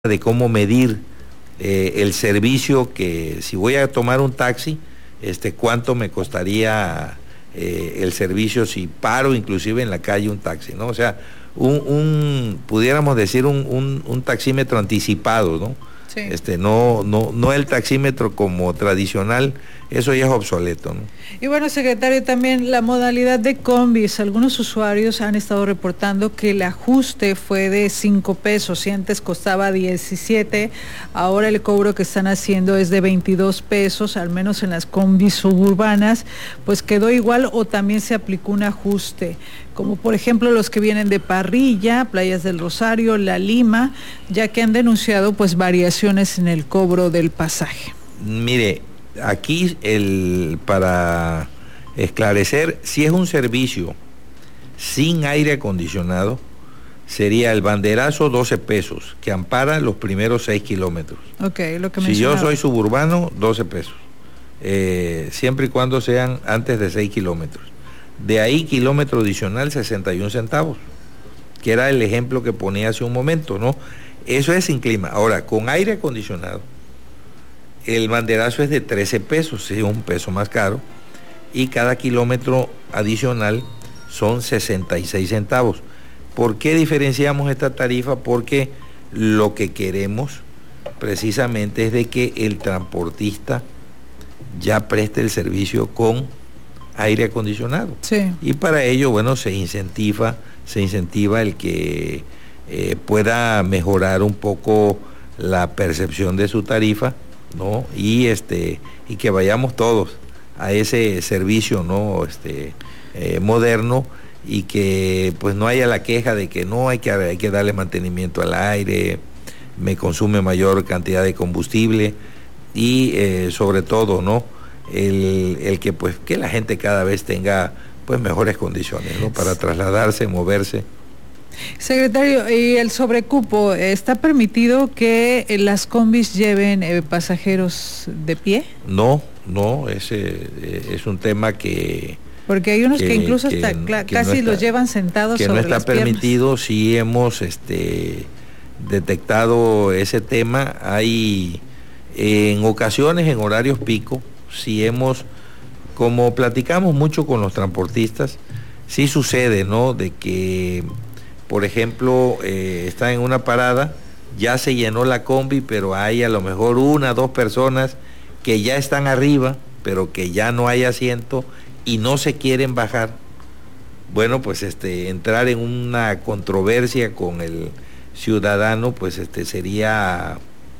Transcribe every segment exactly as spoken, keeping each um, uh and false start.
de cómo medir eh, el servicio, que si voy a tomar un taxi, este, cuánto me costaría eh, el servicio si paro inclusive en la calle un taxi, ¿no? O sea, un, un pudiéramos decir un, un, un taxímetro anticipado, ¿no? Sí. Este, no, no, no el taxímetro como tradicional, eso ya es obsoleto, ¿no? Y bueno, secretario, también la modalidad de combis. Algunos usuarios han estado reportando que el ajuste fue de cinco pesos, si antes costaba diecisiete, ahora el cobro que están haciendo es de veintidós pesos, al menos en las combis suburbanas, pues quedó igual o también se aplicó un ajuste, como por ejemplo los que vienen de Parrilla, Playas del Rosario, La Lima, ya que han denunciado pues variaciones en el cobro del pasaje. Mire, aquí el, para esclarecer, si es un servicio sin aire acondicionado, sería el banderazo doce pesos, que ampara los primeros seis kilómetros. Ok, lo que Si yo soy suburbano, doce pesos, eh, siempre y cuando sean antes de seis kilómetros. De ahí, kilómetro adicional, sesenta y un centavos, que era el ejemplo que ponía hace un momento, ¿no? Eso es sin clima. Ahora, con aire acondicionado, el banderazo es de trece pesos, es un peso más caro, y cada kilómetro adicional son sesenta y seis centavos. ¿Por qué diferenciamos esta tarifa? Porque lo que queremos precisamente es de que el transportista ya preste el servicio con aire acondicionado. Sí. Y para ello, bueno, se incentiva, se incentiva el que eh, pueda mejorar un poco la percepción de su tarifa, ¿no? Y este y que vayamos todos a ese servicio, ¿no? Este eh, moderno, y que pues no haya la queja de que no hay que hay que darle mantenimiento al aire, me consume mayor cantidad de combustible, y eh, sobre todo, ¿no? El, el que pues que la gente cada vez tenga pues mejores condiciones, ¿no? Para trasladarse, moverse. Secretario, ¿y el sobrecupo? ¿Está permitido que las combis lleven eh, pasajeros de pie? No, no, ese eh, es un tema que... Porque hay unos que, que incluso que, hasta que casi no está, los llevan sentados que sobre no está las permitido. piernas. Sí hemos este, detectado ese tema. Hay en ocasiones, en horarios pico, sí hemos, como platicamos mucho con los transportistas, sí sucede, ¿no? De que, por ejemplo, eh, está en una parada, ya se llenó la combi, pero hay a lo mejor una, dos personas que ya están arriba, pero que ya no hay asiento y no se quieren bajar. Bueno, pues este, entrar en una controversia con el ciudadano, pues este sería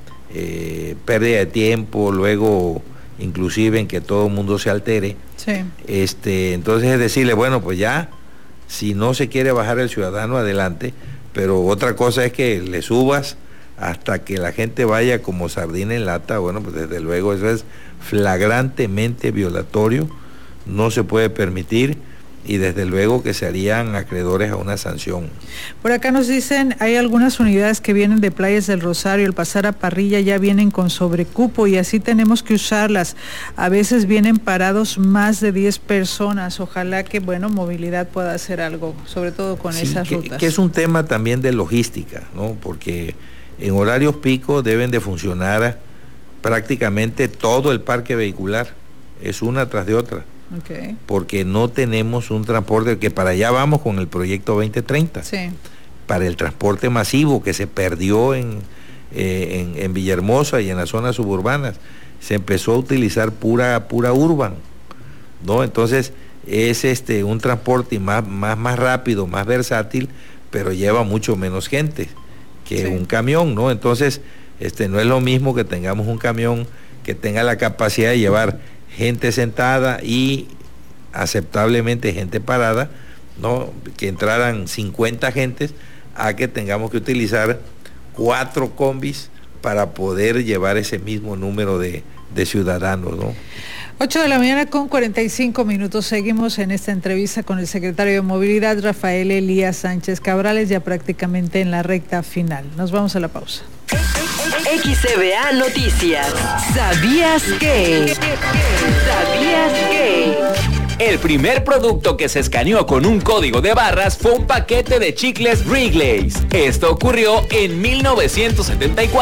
eh, pérdida de tiempo, luego inclusive en que todo el mundo se altere. Sí. Este, entonces es decirle, bueno, pues ya, si no se quiere bajar el ciudadano, adelante, pero otra cosa es que le subas hasta que la gente vaya como sardina en lata. Bueno, pues desde luego eso es flagrantemente violatorio, no se puede permitir, y desde luego que se harían acreedores a una sanción. Por acá nos dicen, hay algunas unidades que vienen de Playas del Rosario, al pasar a Parrilla ya vienen con sobrecupo y así tenemos que usarlas. A veces vienen parados más de diez personas. Ojalá que, bueno, movilidad pueda hacer algo, sobre todo con sí, esas que, rutas. Que es un tema también de logística, ¿no? Porque en horarios pico deben de funcionar prácticamente todo el parque vehicular, es una tras de otra. Okay. Porque no tenemos un transporte, que para allá vamos con el proyecto veinte treinta, sí. Para el transporte masivo que se perdió en, eh, en, en Villahermosa y en las zonas suburbanas, se empezó a utilizar pura, pura urban, ¿no? Entonces es este un transporte más, más, más rápido, más versátil, pero lleva mucho menos gente que sí. un camión, ¿no? Entonces este no es lo mismo que tengamos un camión que tenga la capacidad de llevar gente sentada y aceptablemente gente parada, ¿no? Que entraran cincuenta gentes, a que tengamos que utilizar cuatro combis para poder llevar ese mismo número de, de ciudadanos, ¿no? ocho de la mañana con cuarenta y cinco minutos. Seguimos en esta entrevista con el secretario de Movilidad, Rafael Elías Sánchez Cabrales, ya prácticamente en la recta final. Nos vamos a la pausa. X C B A Noticias. ¿Sabías qué? ¿Sabías qué? El primer producto que se escaneó con un código de barras fue un paquete de chicles Wrigley's. Esto ocurrió en mil novecientos setenta y cuatro.